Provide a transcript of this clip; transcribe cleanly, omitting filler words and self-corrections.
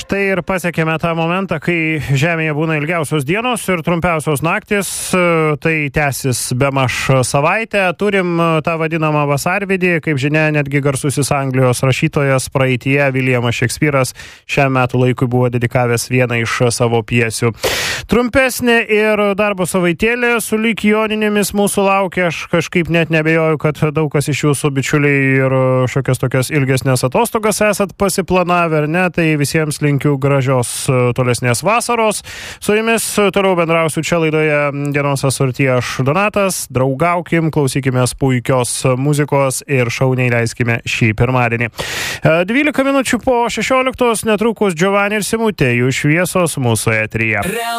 Tai ir pasiekėme tą momentą, kai Žemėje būna ilgiausios dienos ir trumpiausios naktis, tai tęsis bemaž savaitę. Turim tą vadinamą vasarvidį, kaip žinia, netgi garsusis Anglijos rašytojas praeitie Williamas Šekspyras šiam metų laikui buvo dedikavęs vieną iš savo pjesių. Trumpesnė ir darbo savaitėlė su lyg joninėmis mūsų laukia. Aš kažkaip net nebejoju, kad daug kas iš jūsų bičiuliai ir šiokias tokias ilgesnės atostogas esat pasiplanavę, ar ne? Tai visiems linkiu gražios tolesnės vasaros. Su jumis toliau bendrausiu čia laidoje Dienos asortyje aš Donatas. Draugaukim, klausykimės puikios muzikos ir šauniai leiskime šį pirmadienį. 12 minučių po 16 netrukus Giovanni ir Simutė, jų šviesos mūsų eteryje.